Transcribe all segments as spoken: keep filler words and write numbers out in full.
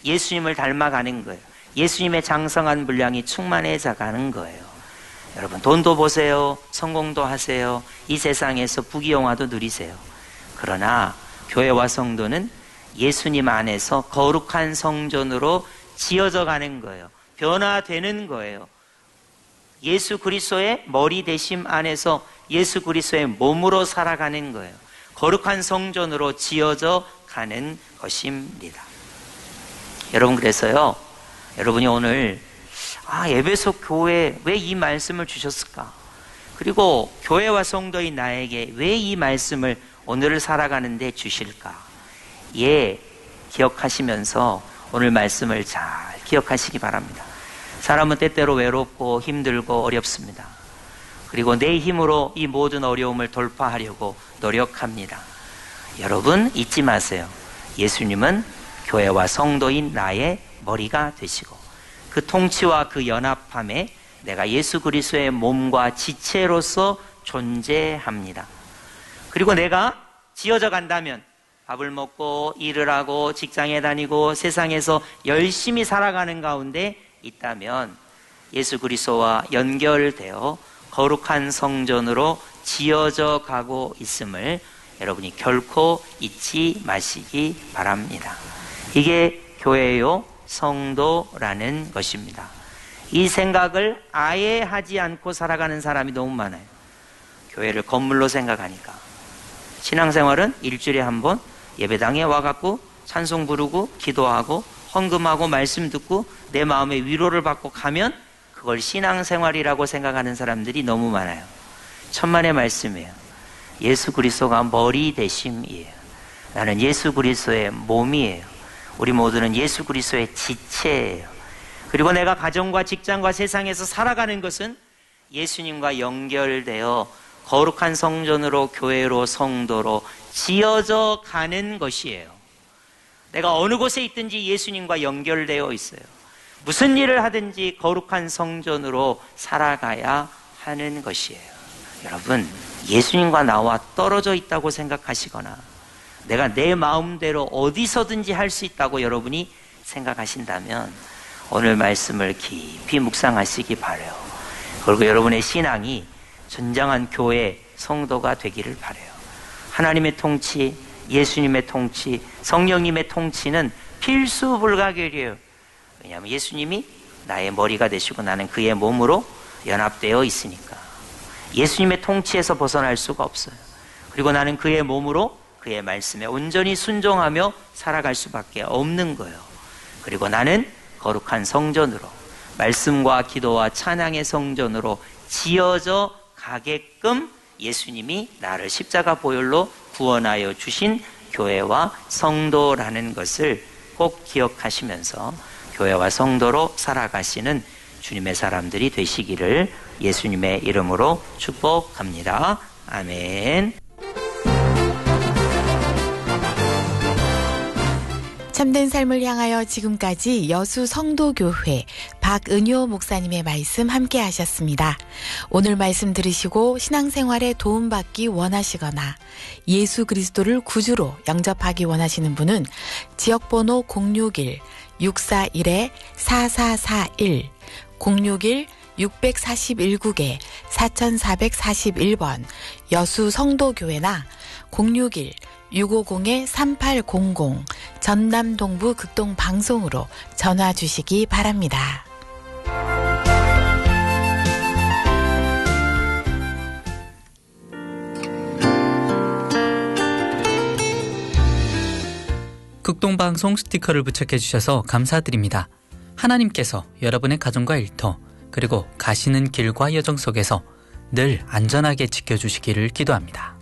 예수님을 닮아가는 거예요. 예수님의 장성한 분량이 충만해져 가는 거예요. 여러분, 돈도 보세요. 성공도 하세요. 이 세상에서 부귀영화도 누리세요. 그러나 교회와 성도는 예수님 안에서 거룩한 성전으로 지어져 가는 거예요. 변화되는 거예요. 예수 그리스도의 머리 되심 안에서 예수 그리스도의 몸으로 살아가는 거예요. 거룩한 성전으로 지어져 가는 것입니다. 여러분, 그래서요, 여러분이 오늘 아, 에베소 교회에 왜 이 말씀을 주셨을까? 그리고 교회와 성도인 나에게 왜 이 말씀을 오늘을 살아가는데 주실까? 예, 기억하시면서 오늘 말씀을 잘 기억하시기 바랍니다. 사람은 때때로 외롭고 힘들고 어렵습니다. 그리고 내 힘으로 이 모든 어려움을 돌파하려고 노력합니다. 여러분, 잊지 마세요. 예수님은 교회와 성도인 나의 머리가 되시고 그 통치와 그 연합함에 내가 예수 그리스도의 몸과 지체로서 존재합니다. 그리고 내가 지어져 간다면 밥을 먹고 일을 하고 직장에 다니고 세상에서 열심히 살아가는 가운데 있다면 예수 그리스도와 연결되어 거룩한 성전으로 지어져 가고 있음을 여러분이 결코 잊지 마시기 바랍니다. 이게 교회요 성도라는 것입니다. 이 생각을 아예 하지 않고 살아가는 사람이 너무 많아요. 교회를 건물로 생각하니까. 신앙생활은 일주일에 한 번 예배당에 와갖고 찬송 부르고 기도하고 헌금하고 말씀 듣고 내 마음의 위로를 받고 가면 그걸 신앙생활이라고 생각하는 사람들이 너무 많아요. 천만의 말씀이에요. 예수 그리스도가 머리 되심이에요. 나는 예수 그리스도의 몸이에요. 우리 모두는 예수 그리스도의 지체예요. 그리고 내가 가정과 직장과 세상에서 살아가는 것은 예수님과 연결되어 거룩한 성전으로 교회로 성도로 지어져 가는 것이에요. 내가 어느 곳에 있든지 예수님과 연결되어 있어요. 무슨 일을 하든지 거룩한 성전으로 살아가야 하는 것이에요. 여러분, 예수님과 나와 떨어져 있다고 생각하시거나 내가 내 마음대로 어디서든지 할 수 있다고 여러분이 생각하신다면 오늘 말씀을 깊이 묵상하시기 바라요. 그리고 여러분의 신앙이 전장한 교회 성도가 되기를 바라요. 하나님의 통치, 예수님의 통치, 성령님의 통치는 필수 불가결이에요. 왜냐하면 예수님이 나의 머리가 되시고 나는 그의 몸으로 연합되어 있으니까. 예수님의 통치에서 벗어날 수가 없어요. 그리고 나는 그의 몸으로 그의 말씀에 온전히 순종하며 살아갈 수밖에 없는 거예요. 그리고 나는 거룩한 성전으로, 말씀과 기도와 찬양의 성전으로 지어져 가게끔 예수님이 나를 십자가 보혈로 구원하여 주신 교회와 성도라는 것을 꼭 기억하시면서 교회와 성도로 살아가시는 주님의 사람들이 되시기를 예수님의 이름으로 축복합니다. 아멘. 참된 삶을 향하여 지금까지 여수 성도교회 박은효 목사님의 말씀 함께 하셨습니다. 오늘 말씀 들으시고 신앙생활에 도움받기 원하시거나 예수 그리스도를 구주로 영접하기 원하시는 분은 지역번호 공육일 육사일 사사사일 공육일 육사일 국에 사사사일 번 여수 성도교회나 공육일 육오공 삼팔공공 전남 동부 극동 방송으로 전화 주시기 바랍니다. 극동방송 스티커를 부착해 주셔서 감사드립니다. 하나님께서 여러분의 가정과 일터 그리고 가시는 길과 여정 속에서 늘 안전하게 지켜주시기를 기도합니다.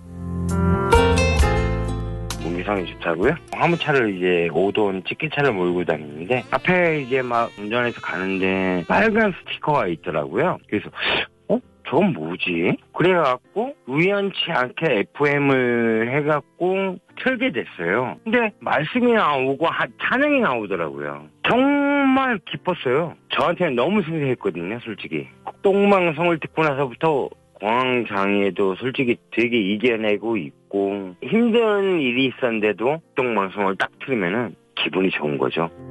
무기상의 주차고요. 화물차를 이제 오돈 집게차를 몰고 다니는데 앞에 이제 막 운전해서 가는데 빨간 스티커가 있더라고요. 그래서 어? 저건 뭐지? 그래갖고 우연치 않게 에프엠을 해갖고 틀게 됐어요. 근데 말씀이 나오고 찬양이 나오더라고요. 정말 기뻤어요. 저한테는 너무 생생했거든요, 솔직히. 극동방송을 듣고 나서부터 공황장애도 솔직히 되게 이겨내고 있고 힘든 일이 있었는데도 극동방송을 딱 틀으면은 기분이 좋은 거죠.